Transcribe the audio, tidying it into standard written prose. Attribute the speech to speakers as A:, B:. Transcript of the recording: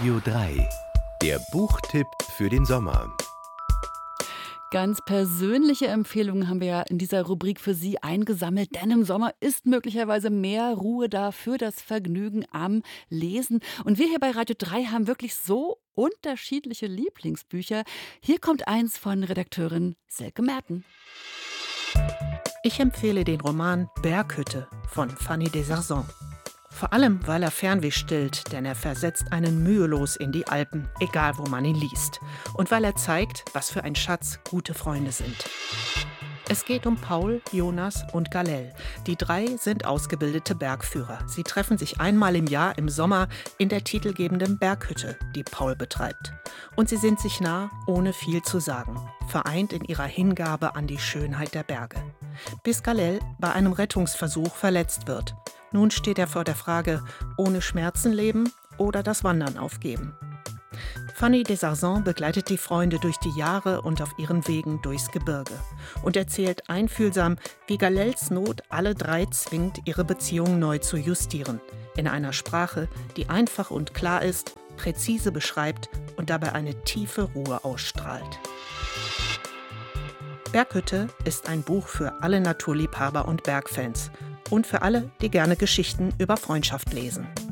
A: Radio 3. Der Buchtipp für den Sommer.
B: Ganz persönliche Empfehlungen haben wir ja in dieser Rubrik für Sie eingesammelt, denn im Sommer ist möglicherweise mehr Ruhe da für das Vergnügen am Lesen. Und wir hier bei Radio 3 haben wirklich so unterschiedliche Lieblingsbücher. Hier kommt eins von Redakteurin Silke Merten.
C: Ich empfehle den Roman Berghütte von Fanny de Sarzan. Vor allem, weil er Fernweh stillt, denn er versetzt einen mühelos in die Alpen, egal wo man ihn liest. Und weil er zeigt, was für ein Schatz gute Freunde sind. Es geht um Paul, Jonas und Galel. Die drei sind ausgebildete Bergführer. Sie treffen sich einmal im Jahr im Sommer in der titelgebenden Berghütte, die Paul betreibt. Und sie sind sich nah, ohne viel zu sagen, vereint in ihrer Hingabe an die Schönheit der Berge. Bis Galel bei einem Rettungsversuch verletzt wird. Nun steht er vor der Frage, ohne Schmerzen leben oder das Wandern aufgeben. Fanny de Sarzan begleitet die Freunde durch die Jahre und auf ihren Wegen durchs Gebirge und erzählt einfühlsam, wie Galels Not alle drei zwingt, ihre Beziehung neu zu justieren, in einer Sprache, die einfach und klar ist, präzise beschreibt und dabei eine tiefe Ruhe ausstrahlt. Berghütte ist ein Buch für alle Naturliebhaber und Bergfans und für alle, die gerne Geschichten über Freundschaft lesen.